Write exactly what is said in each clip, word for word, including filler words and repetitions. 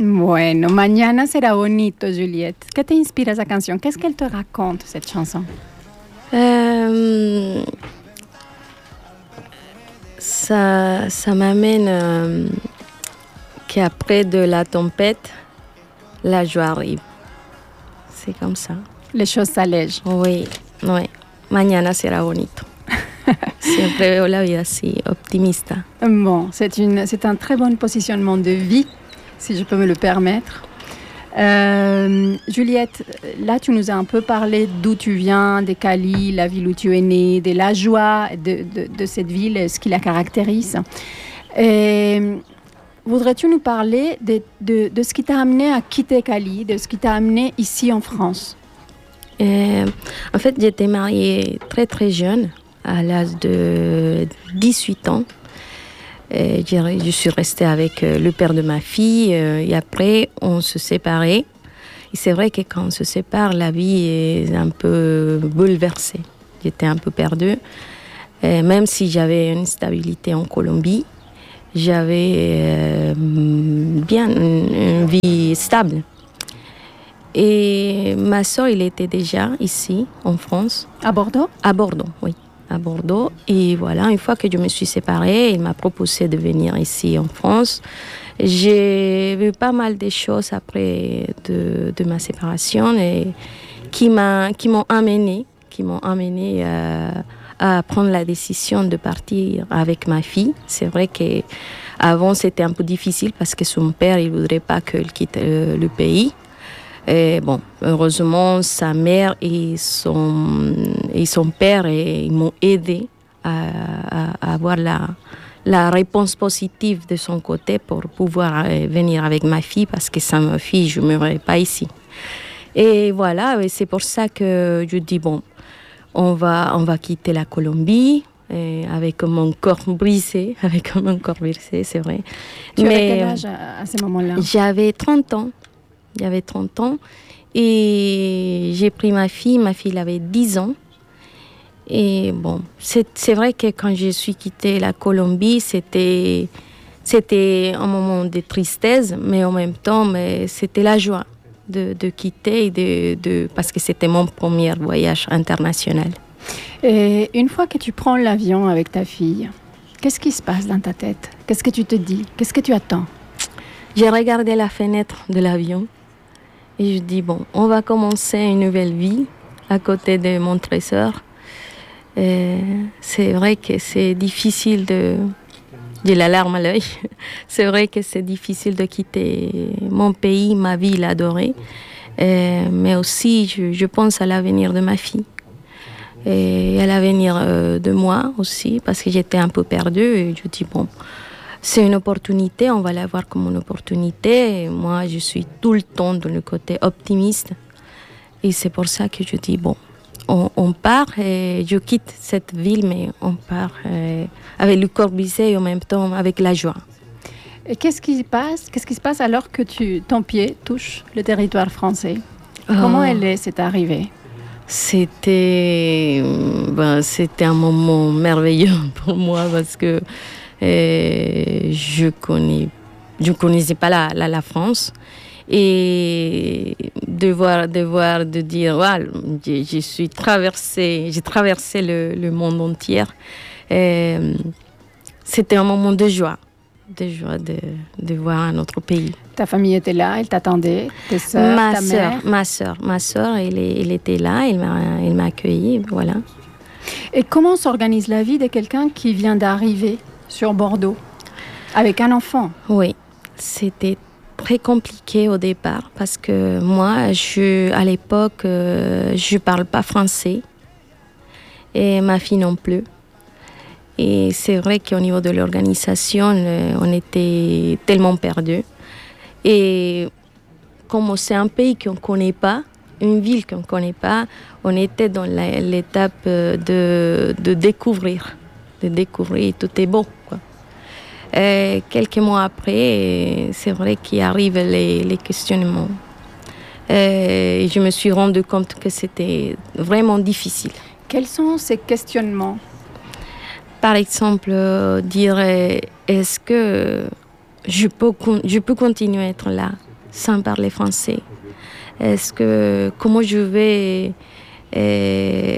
Bueno, mañana será bonito, Juliette. ¿Qué te inspira esa canción? Qu'est-ce qu'elle te raconte, cette chanson? Euh, ça, ça m'amène euh, qu'après de la tempête, la joie arrive. C'est comme ça. Les choses s'allègent. Oui, oui. Mañana será bonito. Siempre veo la vida así, optimista. Bon, c'est, une, c'est un très bon positionnement de vie, si je peux me le permettre. Euh, Juliette, là, tu nous as un peu parlé d'où tu viens, de Cali, la ville où tu es née, de la joie de, de, de cette ville, ce qui la caractérise. Et voudrais-tu nous parler de, de, de ce qui t'a amené à quitter Cali, de ce qui t'a amené ici en France? Et, en fait, j'étais mariée très très jeune, à l'âge de dix-huit ans. Et je suis restée avec le père de ma fille et après on se séparait. Et c'est vrai que quand on se sépare, la vie est un peu bouleversée. J'étais un peu perdue. Et même si j'avais une stabilité en Colombie, j'avais euh, bien une, une vie stable. Et ma soeur, elle était déjà ici, en France. À Bordeaux? À Bordeaux, oui. À Bordeaux. Et voilà, une fois que je me suis séparée, il m'a proposé de venir ici en France. J'ai vu pas mal de choses après de, de ma séparation et qui, m'a, qui m'ont amenée, qui m'ont amenée euh, à prendre la décision de partir avec ma fille. C'est vrai qu'avant, c'était un peu difficile parce que son père, il ne voudrait pas qu'elle quitte euh, le pays. Et bon, heureusement, sa mère et son, et son père et, ils m'ont aidé à, à, à avoir la, la réponse positive de son côté pour pouvoir venir avec ma fille parce que sans ma fille, je ne mourrais pas ici. Et voilà, et c'est pour ça que je dis, bon, on va, on va quitter la Colombie et avec mon corps brisé, avec mon corps brisé, c'est vrai. Tu avais quel âge à, à ce moment-là? J'avais trente ans. J'avais trente ans et j'ai pris ma fille, ma fille avait dix ans. Et bon, c'est, c'est vrai que quand je suis quittée la Colombie, c'était, c'était un moment de tristesse, mais en même temps, mais c'était la joie de, de quitter, de, de, parce que c'était mon premier voyage international. Et une fois que tu prends l'avion avec ta fille, qu'est-ce qui se passe dans ta tête? Qu'est-ce que tu te dis? Qu'est-ce que tu attends? J'ai regardé la fenêtre de l'avion. Et je dis, bon, on va commencer une nouvelle vie à côté de mon trésor. Et c'est vrai que c'est difficile de... J'ai la larme à l'œil. C'est vrai que c'est difficile de quitter mon pays, ma ville adorée. Et, mais aussi, je, je pense à l'avenir de ma fille. Et à l'avenir euh, de moi aussi, parce que j'étais un peu perdue. Et je dis, bon... C'est une opportunité, on va la voir comme une opportunité. Et moi, je suis tout le temps dans le côté optimiste. Et c'est pour ça que je dis, bon, on, on part et je quitte cette ville, mais on part euh, avec le corps brisé et en même temps avec la joie. Et qu'est-ce qui se passe, qu'est-ce qui se passe alors que tu, ton pied touche le territoire français? Oh. Comment elle est, cette arrivée? C'était, ben, c'était un moment merveilleux pour moi parce que Et je connais, je connaissais pas la, la, la France et de voir, de voir, de dire, ouais, je, je suis traversée, j'ai traversé le, le monde entier. Et c'était un moment de joie, de joie de, de voir un autre pays. Ta famille était là, elle t'attendait, tes sœurs, ma ta soeur, mère. Ma sœur, ma sœur, elle, elle était là, elle m'a, elle m'a accueillie, voilà. Et comment s'organise la vie de quelqu'un qui vient d'arriver sur Bordeaux, avec un enfant? Oui, c'était très compliqué au départ parce que moi, je, à l'époque, euh, je ne parle pas français et ma fille non plus. Et c'est vrai qu'au niveau de l'organisation, euh, on était tellement perdus. Et comme c'est un pays qu'on ne connaît pas, une ville qu'on ne connaît pas, on était dans la, l'étape de, de découvrir. de découvrir, tout est beau, quoi. Et quelques mois après, c'est vrai qu'il arrive les, les questionnements. Et je me suis rendu compte que c'était vraiment difficile. Quels sont ces questionnements? Par exemple, euh, dire est-ce que je peux, je peux continuer à être là sans parler français? Est-ce que, comment je vais euh,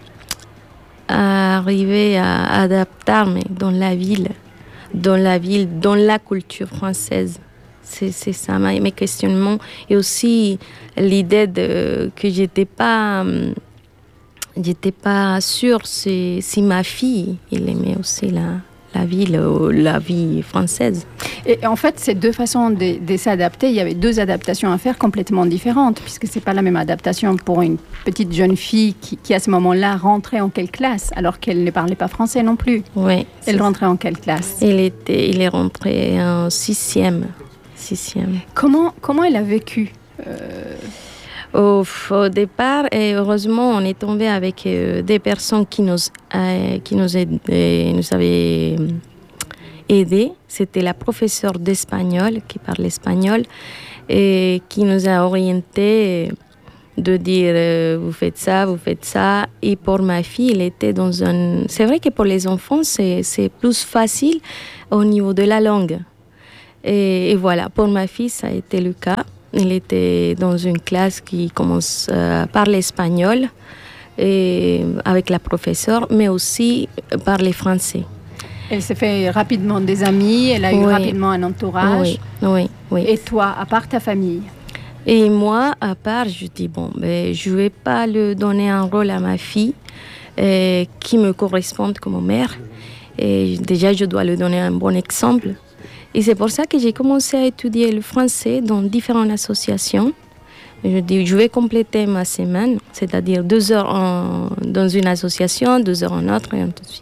arriver à adapter dans la ville, dans la ville, dans la culture française? C'est, c'est ça mes questionnements. Et aussi l'idée de, que j'étais pas, j'étais pas sûre si, si ma fille, elle aimait aussi la, la ville, la vie française. Et en fait, ces deux façons de, de s'adapter, il y avait deux adaptations à faire complètement différentes, puisque c'est pas la même adaptation pour une petite jeune fille qui, qui à ce moment-là rentrait en quelle classe, alors qu'elle ne parlait pas français non plus. Oui. Elle rentrait en quelle classe? Elle était, il est rentré en sixième. Sixième. Comment, comment elle a vécu euh... au, au départ, et heureusement, on est tombé avec euh, des personnes qui nous, euh, qui nous, aid, euh, nous avaient aidés. C'était la professeure d'espagnol qui parle espagnol et qui nous a orientés de dire euh, vous faites ça, vous faites ça. Et pour ma fille, elle était dans un... C'est vrai que pour les enfants, c'est, c'est plus facile au niveau de la langue. Et, et voilà, pour ma fille, ça a été le cas. Elle était dans une classe qui commence à parler espagnol et avec la professeure, mais aussi parler français. Elle s'est fait rapidement des amis, elle a eu oui. rapidement un entourage. Oui, oui, oui. Et toi, à part ta famille? Et moi, à part, je dis, bon, ben, je ne vais pas lui donner un rôle à ma fille euh, qui me corresponde comme mère. Et déjà, je dois lui donner un bon exemple. Et c'est pour ça que j'ai commencé à étudier le français dans différentes associations. Je dis, je vais compléter ma semaine, c'est-à-dire deux heures en, dans une association, deux heures en autre, et ainsi de suite.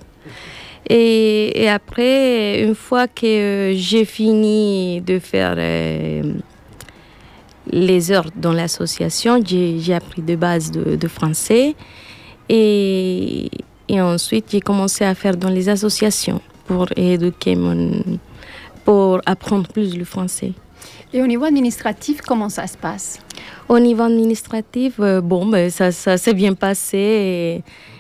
Et, et après, une fois que euh, j'ai fini de faire euh, les heures dans l'association, j'ai, j'ai appris des bases de, de français. Et, et ensuite, j'ai commencé à faire dans les associations pour éduquer mon... pour apprendre plus le français. Et au niveau administratif, comment ça se passe? Au niveau administratif, euh, bon, ben, ça, ça s'est bien passé. Et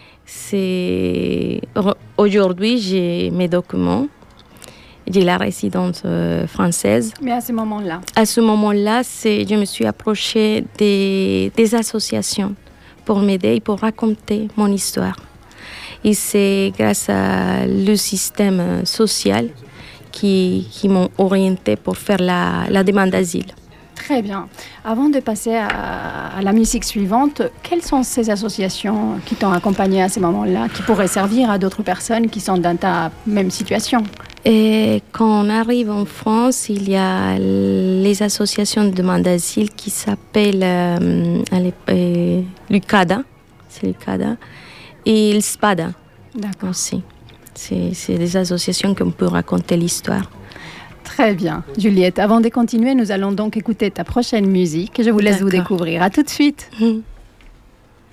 c'est... Aujourd'hui, j'ai mes documents. J'ai la résidence euh, française. Mais à ce moment-là? À ce moment-là, c'est... je me suis approchée des, des associations pour m'aider et pour raconter mon histoire. Et c'est grâce à le système social Qui, qui m'ont orientée pour faire la, la demande d'asile. Très bien. Avant de passer à, à la musique suivante, quelles sont ces associations qui t'ont accompagnée à ce moment-là, qui pourraient servir à d'autres personnes qui sont dans ta même situation? Et quand on arrive en France, il y a les associations de demande d'asile qui s'appellent euh, euh, l'UCADA, c'est l'UCADA, et le SPADA. D'accord. Aussi. C'est, c'est des associations qui peuvent raconter l'histoire. Très bien. Juliette, avant de continuer, nous allons donc écouter ta prochaine musique. Je vous laisse D'accord. vous découvrir. À tout de suite. Mmh.